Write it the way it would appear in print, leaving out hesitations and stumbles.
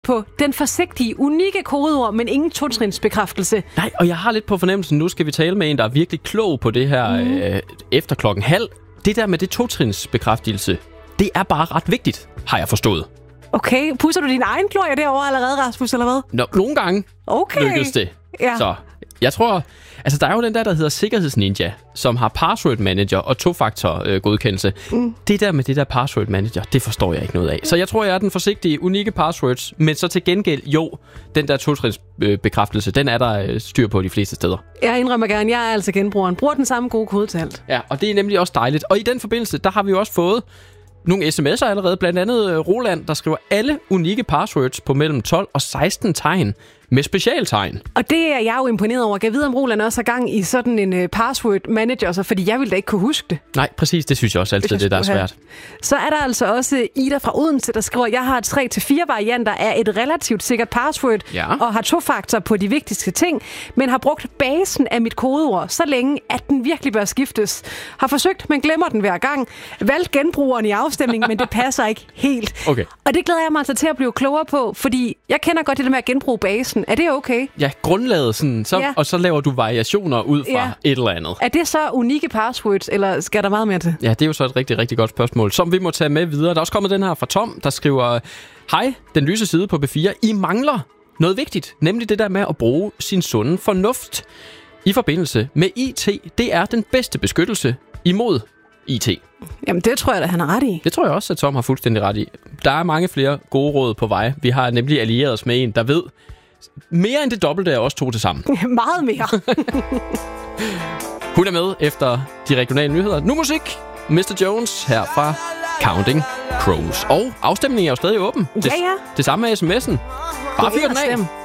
på den forsigtige, unikke kodeord, men ingen totrinsbekræftelse. Nej, og jeg har lidt på fornemmelsen, nu skal vi tale med en, der er virkelig klog på det her efter 12:30. Det der med det totrinsbekræftelse, det er bare ret vigtigt, har jeg forstået. Okay, pusser du din egen glorie derovre allerede, Rasmus, eller hvad? Nogle gange lykkedes det. Ja. Så jeg tror... Altså, der er jo den der hedder Sikkerhedsninja, som har password manager og tofaktor godkendelse. Det der med det der password manager, det forstår jeg ikke noget af. Så jeg tror, jeg er den forsigtige, unikke passwords, men så til gengæld, den der totrinsbekræftelse, den er der styr på de fleste steder. Jeg indrømmer gerne, jeg er altså genbrugeren. Bruger den samme gode kode til alt. Ja, og det er nemlig også dejligt. Og i den forbindelse, der har vi jo også fået nogle sms'er allerede, blandt andet Roland, der skriver alle unikke passwords på mellem 12 og 16 tegn med specialtegn. Og det er jeg jo imponeret over. Jeg ved, om Roland også har gang i sådan en password manager, så, fordi jeg ville da ikke kunne huske det. Nej, præcis. Det synes jeg også altid, det der er svært. Så er der altså også Ida fra Odense, der skriver, jeg har 3-4 varianter af et relativt sikkert password, og har tofaktor på de vigtigste ting, men har brugt basen af mit kodeord så længe, at den virkelig bør skiftes. Har forsøgt, men glemmer den hver gang. Valgt genbrugeren i afstemningen, men det passer ikke helt. Okay. Og det glæder jeg mig altså til at blive klogere på, fordi jeg kender godt det der med at genbruge basen. Er det okay? Ja, grundlaget sådan, og så laver du variationer ud fra et eller andet. Er det så unikke passwords, eller skal der meget mere til? Ja, det er jo så et rigtig, rigtig godt spørgsmål, som vi må tage med videre. Der er også kommet den her fra Tom, der skriver, hej, den lyse side på B4. I mangler noget vigtigt, nemlig det der med at bruge sin sunde fornuft i forbindelse med IT. Det er den bedste beskyttelse imod IT. Jamen, det tror jeg da, han har ret i. Det tror jeg også, at Tom har fuldstændig ret i. Der er mange flere gode råd på vej. Vi har nemlig allieret os med en, der ved mere end det dobbelte af os to til sammen. Meget mere. Hun er med efter de regionale nyheder. Nu musik. Mr. Jones her fra Counting Crows. Og afstemningen er jo stadig åben. Ja. Det samme er sms'en. Bare fyr den af.